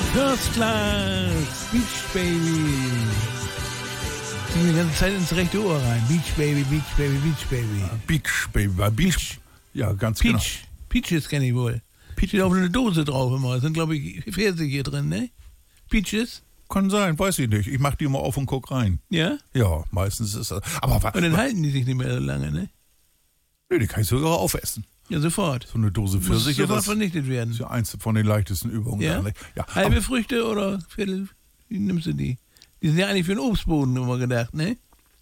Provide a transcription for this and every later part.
First Class, Beach Baby. Die die ganze Zeit ins rechte Ohr rein. Beach Baby, Beach Baby, Beach Baby. Beach Baby, Beach. Ja, ganz Peach. genau. Peaches kenne ich wohl. Steht auf eine Dose drauf immer. Da sind, glaube ich, Pfirsiche drin, ne? Peaches? Kann sein, weiß ich nicht. Ich mach die immer auf und guck rein. Ja? Ja, meistens ist das. Aber Und dann halten die sich nicht mehr so lange, ne? nee, die kann ich sogar aufessen. Ja, sofort. So eine Dose Muss Pfirsiche, sofort das vernichtet werden. ist ja eins von den leichtesten Übungen. Ja? Da, nicht? Ja, Halbe aber Früchte oder Viertel? Wie nimmst du die? Die sind ja eigentlich für den Obstboden immer gedacht, ne?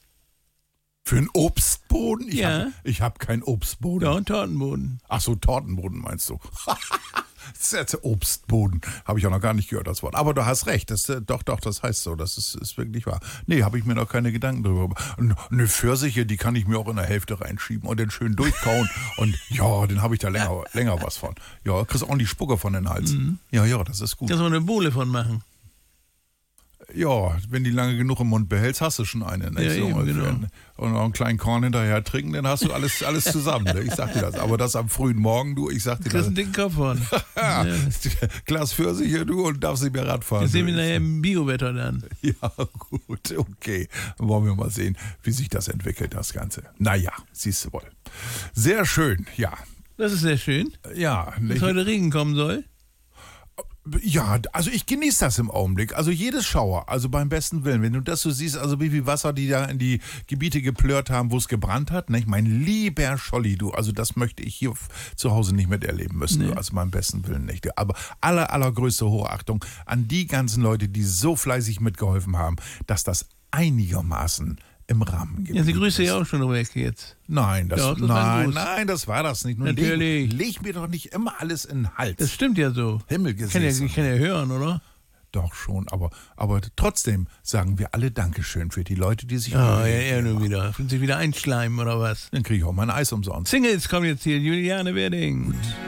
für einen Obstboden? Ja. Ich hab keinen Obstboden. Ja, und Tortenboden. Ach so, Tortenboden meinst du? Das ist jetzt Obstboden. Habe ich auch noch gar nicht gehört, das Wort. Aber du hast recht. Das, doch, das heißt so. Das ist wirklich wahr. Nee, habe ich mir noch keine Gedanken drüber gemacht. Eine Pfirsiche, die kann ich mir auch in der Hälfte reinschieben und den schön durchkauen. Und ja, den habe ich da länger was von. Ja, kriegst auch die Spucke von den Hals. Mhm. Ja, das ist gut. Da soll eine Bohle von machen. Ja, wenn die lange genug im Mund behältst, hast du schon eine. Ne? Ja, So eben, ungefähr. genau. Und noch einen kleinen Korn hinterher trinken, dann hast du alles zusammen. Ne? Ich sag dir das. Aber das am frühen Morgen, du, ich sag dir Du kriegst das. einen dicken Kopf von. Ja. Glas Pfirsiche, du, und darfst nicht mehr Radfahren. Das sehen wir nachher im Biowetter dann. Ja, gut, okay. Dann wollen wir mal sehen, wie sich das entwickelt, das Ganze. Naja, siehst du wohl. Sehr schön, ja. Das ist sehr schön, Ja, dass heute Regen kommen soll. ja, also ich genieße das im Augenblick. Also jedes Schauer, also beim besten Willen. Wenn du das so siehst, also wie viel Wasser die da in die Gebiete geplört haben, wo es gebrannt hat, nicht? Mein lieber Scholli, du, also das möchte ich hier zu Hause nicht miterleben müssen. Nee. Du, also beim besten Willen nicht. Aber allergrößte Hochachtung an die ganzen Leute, die so fleißig mitgeholfen haben, dass das einigermaßen im Rahmen geblieben Ja, sie grüße ist. ja auch schon weg jetzt. Nein, Ja, das war ein Gruß. nein, das war das nicht. Nun Natürlich. Leg mir doch nicht immer alles in den Hals. Das stimmt ja so. Himmelgesäß. Ich kann ja hören, oder? Doch schon, aber trotzdem sagen wir alle Dankeschön für die Leute, die sich Ah, Mühe ja, gegeben nur haben. wieder. Fühlen sich wieder einschleimen, oder was? Dann kriege ich auch mein Eis umsonst. Singles kommen jetzt hier. Juliane Werding.